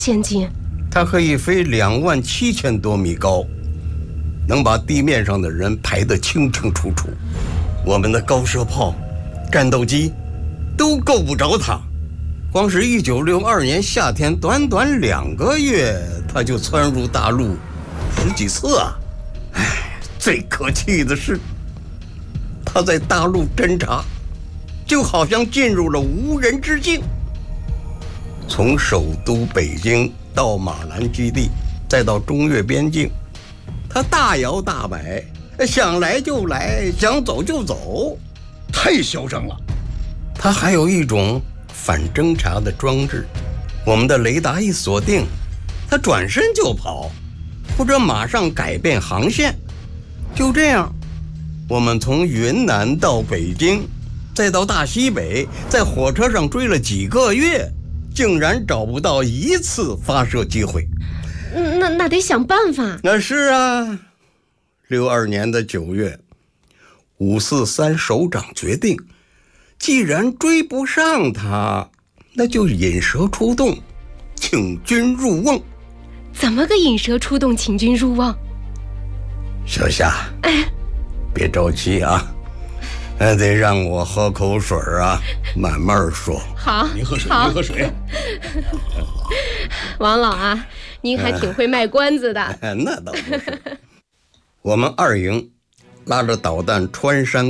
先进？ 它可以飞27000多米高，能把地面上的人排得清清楚楚。我们的高射炮、战斗机都够不着它。光是1962年夏天，短短2个月，它就窜入大陆10几次啊！最可气的是，它在大陆侦察，就好像进入了无人之境。从首都北京到马兰基地，再到中越边境，它大摇大摆，想来就来，想走就走， 太嚣张了。 它还有一种反侦察的装置，我们的雷达一锁定，它转身就跑，或者马上改变航线。就这样，我们从云南到北京，再到大西北，在火车上追了几个月，竟然找不到一次发射机会。 那得想办法。 那是啊，62年的9月，543首长决定，既然追不上他，那就引蛇出洞，请君入瓮。 怎么个引蛇出洞，请君入瓮？ 小夏，别着急啊，得让我喝口水啊，慢慢说。 好， 您喝水， 好， 您喝水。 王老啊，您还挺会卖关子的。 那倒不是。我们2营拉着导弹穿山